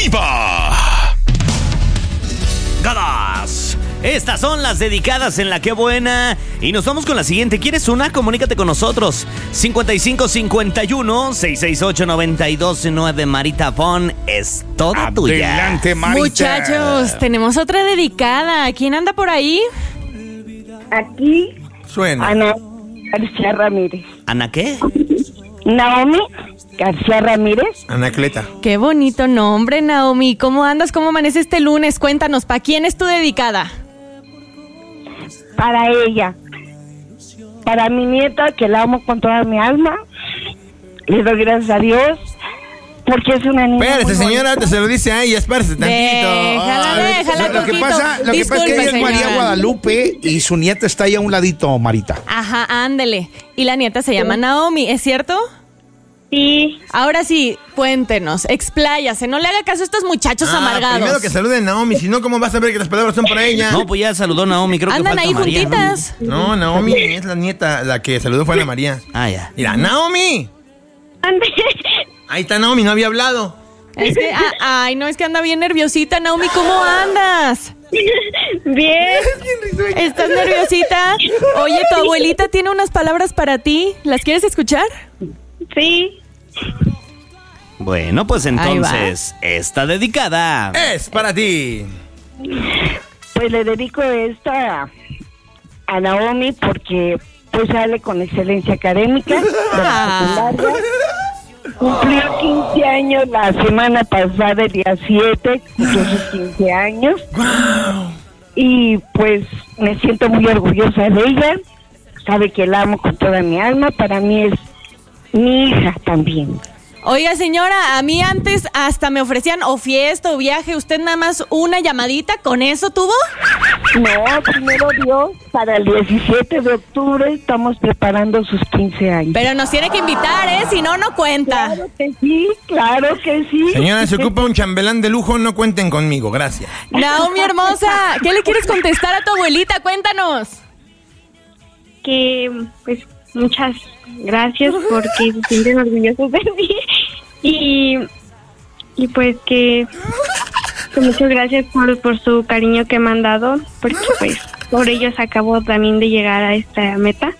arriba. ¡Gadas! Estas son las dedicadas en La Qué Buena. Y nos vamos con la siguiente. ¿Quieres una? Comunícate con nosotros. 5551-668-9209. Marita Fon es toda tuya. Adelante, Marita. Muchachos, tenemos otra dedicada. ¿Quién anda por ahí? Aquí, Suena. Ana García Ramírez. ¿Ana qué? Naomi García Ramírez. Anacleta. Qué bonito nombre, Naomi. ¿Cómo andas? ¿Cómo amanece este lunes? Cuéntanos, ¿para quién es tu dedicada? Para ella. Para mi nieta, que la amo con toda mi alma. Le doy gracias a Dios. Porque es una niña. Espérate, muy señora, bonita. te se lo dice a ella, espérate tantito. Déjala Lo que poquito. pasa es que Disculpe, ella es María señora. Guadalupe y su nieta está ahí a un ladito, Marita. Ajá, ándele. Y la nieta se llama Naomi, ¿es cierto? Sí. Ahora sí, cuéntenos, expláyase, no le haga caso a estos muchachos amargados. Primero que saluden a Naomi, si no, ¿cómo vas a ver que las palabras son para ella? No, pues ya saludó Naomi. Creo que Andan falta ahí María, ¿no? juntitas. No, Naomi es la nieta, la que saludó fue Ana María. Ah, ya. Mira, Naomi. Ande. Ahí está Naomi, no había hablado. Es que, ay, no, es que anda bien nerviosita, Naomi, ¿cómo andas? Bien. ¿Estás nerviosita? Oye, tu abuelita tiene unas palabras para ti, ¿las quieres escuchar? Sí. Bueno, pues entonces, está dedicada. Es para ti. Pues le dedico esta a Naomi porque pues sale con excelencia académica de la secundaria. Cumplió 15 años la semana pasada, el día 7, cumplió sus 15 años. Y pues me siento muy orgullosa de ella. Sabe que la amo con toda mi alma. Para mí es mi hija también. Oiga, señora, a mí antes hasta me ofrecían o fiesta o viaje, ¿usted nada más una llamadita? ¿Con eso tuvo? No, primero Dios, para el 17 de octubre estamos preparando sus 15 años. Pero nos tiene que invitar, ¿eh? Si no, no cuenta. Claro que sí, claro que sí. Señora, se ocupa un chambelán de lujo, no cuenten conmigo, gracias. Naomi, hermosa, ¿qué le quieres contestar a tu abuelita? Cuéntanos. Que pues muchas gracias porque se sienten orgullosos de mí y pues que muchas gracias por su cariño que me han dado, porque pues por ellos acabo también de llegar a esta meta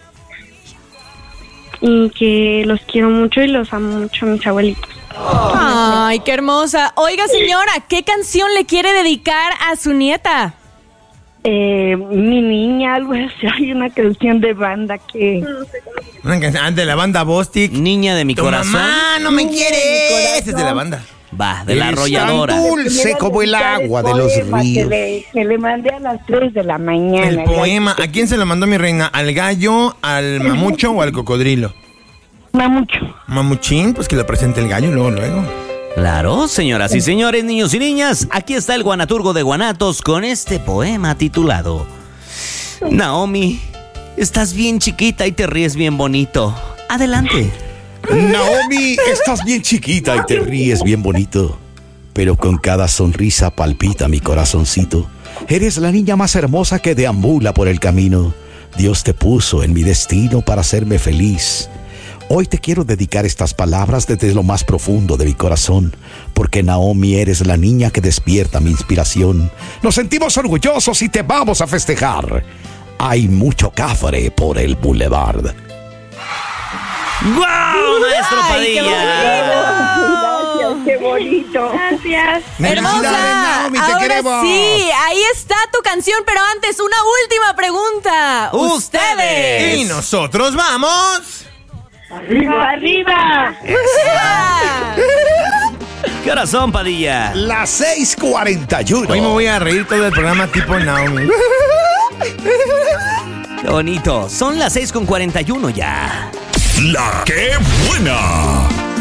y que los quiero mucho y los amo mucho a mis abuelitos. Ay, qué hermosa. Oiga, señora, ¿qué canción le quiere dedicar a su nieta? Mi niña, algo así, hay una canción de banda que... Una canción de la banda Bostic. Niña de mi Tu corazón. mamá no me quiere. Esa es de la banda. Va, de la arrolladora. Tan dulce como el agua de los ríos. Que le mandé a las 3 de la mañana. El poema. ¿A quién se lo mandó mi reina? ¿Al gallo, al mamucho o al cocodrilo? Mucho. Mamuchín, pues que lo presente el gallo luego. Claro, señoras y señores, niños y niñas, aquí está el guanaturgo de Guanatos con este poema titulado Naomi, estás bien chiquita y te ríes bien bonito. Adelante. Naomi, estás bien chiquita y te ríes bien bonito, pero con cada sonrisa palpita mi corazoncito. Eres la niña más hermosa que deambula por el camino. Dios te puso en mi destino para hacerme feliz. Hoy te quiero dedicar estas palabras desde lo más profundo de mi corazón, porque Naomi eres la niña que despierta mi inspiración. Nos sentimos orgullosos y te vamos a festejar. Hay mucho cafre por el boulevard. ¡Guau, maestro Ay, qué Padilla! Gracias, qué bonito. Gracias. Felicidades, Hermosa, Naomi, te ahora queremos. sí, ahí está tu canción, pero antes una última pregunta. ¡Ustedes! Y nosotros vamos. ¡Arriba, arriba! ¿Qué horas son, Padilla? Las 6:41. Hoy me voy a reír todo el programa tipo Naomi. Qué bonito. Son las 6:41 ya. La Qué Buena.